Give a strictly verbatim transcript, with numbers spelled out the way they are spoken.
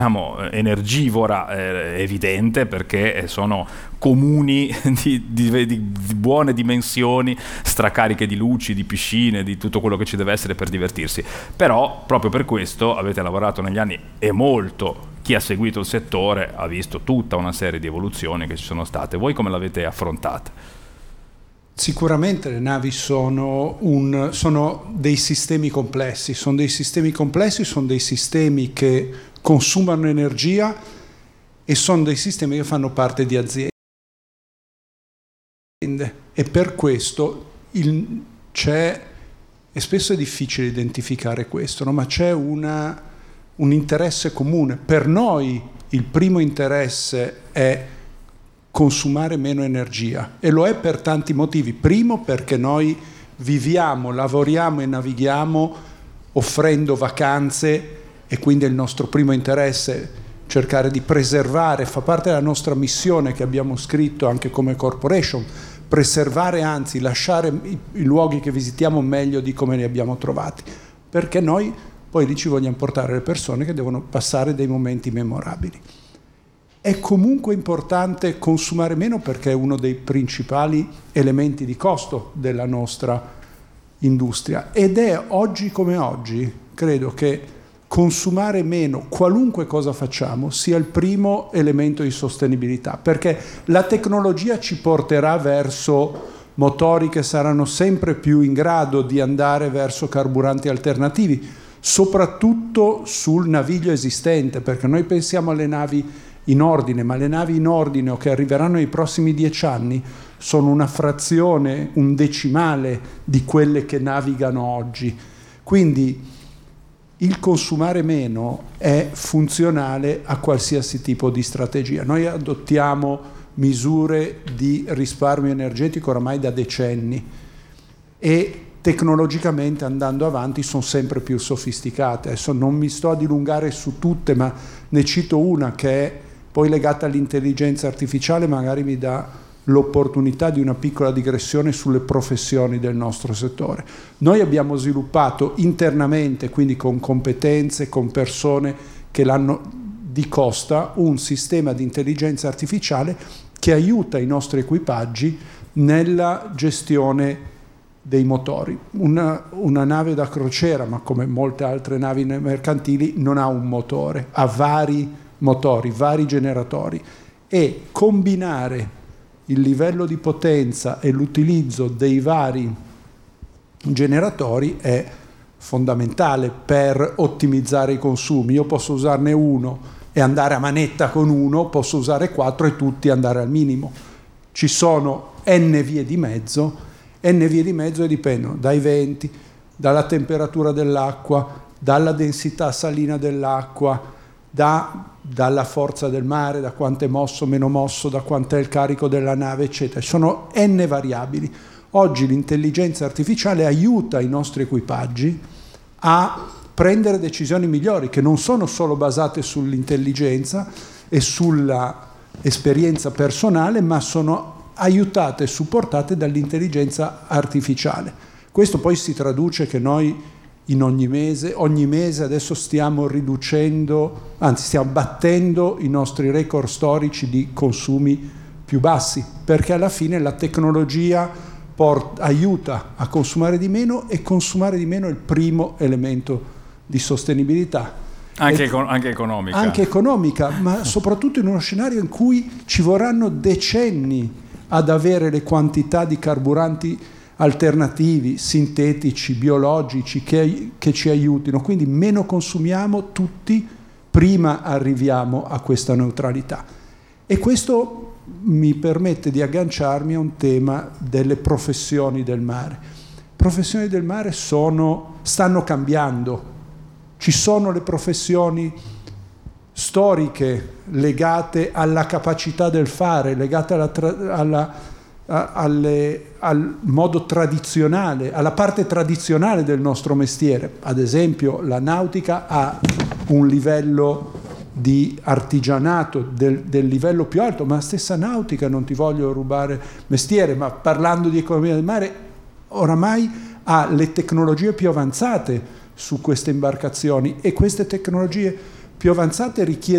diciamo, energivora eh, evidente, perché sono comuni di, di, di, di buone dimensioni, stracariche di luci, di piscine, di tutto quello che ci deve essere per divertirsi. Però proprio per questo avete lavorato negli anni, e molto. Chi ha seguito il settore ha visto tutta una serie di evoluzioni che ci sono state. Voi come l'avete affrontata? Sicuramente le navi sono, un, sono dei sistemi complessi, sono dei sistemi complessi, sono dei sistemi che consumano energia e sono dei sistemi che fanno parte di aziende. E per questo il, c'è, e spesso è difficile identificare questo, no? Ma c'è una, un interesse comune. Per noi il primo interesse è consumare meno energia, e lo è per tanti motivi. Primo, perché noi viviamo, lavoriamo e navighiamo offrendo vacanze, e quindi è il nostro primo interesse cercare di preservare, fa parte della nostra missione che abbiamo scritto anche come corporation, preservare, anzi lasciare i, i luoghi che visitiamo meglio di come li abbiamo trovati, perché noi poi lì ci vogliamo portare le persone che devono passare dei momenti memorabili. È comunque importante consumare meno, perché è uno dei principali elementi di costo della nostra industria, ed è oggi come oggi, credo che consumare meno, qualunque cosa facciamo, sia il primo elemento di sostenibilità, perché la tecnologia ci porterà verso motori che saranno sempre più in grado di andare verso carburanti alternativi, soprattutto sul naviglio esistente, perché noi pensiamo alle navi in ordine, ma le navi in ordine o che arriveranno nei prossimi dieci anni sono una frazione, un decimale di quelle che navigano oggi. Quindi il consumare meno è funzionale a qualsiasi tipo di strategia. Noi adottiamo misure di risparmio energetico oramai da decenni, e tecnologicamente, andando avanti, sono sempre più sofisticate. Adesso non mi sto a dilungare su tutte, ma ne cito una che è poi legata all'intelligenza artificiale, magari mi dà l'opportunità di una piccola digressione sulle professioni del nostro settore. Noi abbiamo sviluppato internamente, quindi con competenze, con persone che l'hanno di costa, un sistema di intelligenza artificiale che aiuta i nostri equipaggi nella gestione dei motori. Una, una nave da crociera, ma come molte altre navi mercantili, non ha un motore, ha vari motori, vari generatori, e combinare il livello di potenza e l'utilizzo dei vari generatori è fondamentale per ottimizzare i consumi. Io posso usarne uno e andare a manetta con uno, posso usare quattro e tutti andare al minimo. Ci sono n vie di mezzo, n vie di mezzo e dipendono dai venti, dalla temperatura dell'acqua, dalla densità salina dell'acqua, da, dalla forza del mare, da quanto è mosso, meno mosso, da quanto è il carico della nave, eccetera. Sono n variabili. Oggi l'intelligenza artificiale aiuta i nostri equipaggi a prendere decisioni migliori, che non sono solo basate sull'intelligenza e sulla esperienza personale, ma sono aiutate e supportate dall'intelligenza artificiale. Questo poi si traduce che noi in ogni mese, ogni mese adesso stiamo riducendo, anzi stiamo battendo i nostri record storici di consumi più bassi, perché alla fine la tecnologia port- aiuta a consumare di meno, e consumare di meno è il primo elemento di sostenibilità. Anche, ecco, anche economica. Anche economica, ma soprattutto in uno scenario in cui ci vorranno decenni ad avere le quantità di carburanti alternativi, sintetici, biologici, che, che ci aiutino. Quindi meno consumiamo tutti, prima arriviamo a questa neutralità. E questo mi permette di agganciarmi a un tema delle professioni del mare. Professioni del mare sono, stanno cambiando. Ci sono le professioni storiche legate alla capacità del fare, legate alla, tra, alla Alle, al modo tradizionale, alla parte tradizionale del nostro mestiere. Ad esempio la nautica ha un livello di artigianato del, del livello più alto, ma la stessa nautica, non ti voglio rubare mestiere, ma parlando di economia del mare, oramai ha le tecnologie più avanzate su queste imbarcazioni, e queste tecnologie più avanzate richiedono